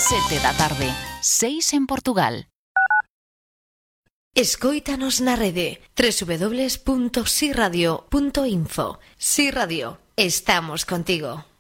7 da tarde, 6 en Portugal. Escóitanos na rede www.siradio.info. Si Radio, estamos contigo.